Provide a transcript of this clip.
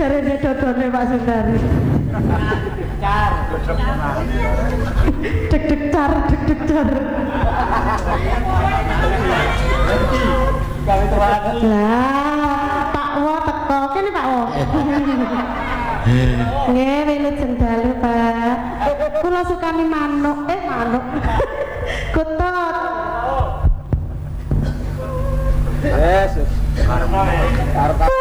Dari dodone Pak Sundari. Deg-deg car. Lah, Pak Wo teko kene Pak Wo. Nggih, wilut jendalu, Pak. Kula sukani manuk. Kutut. Yesus. Karep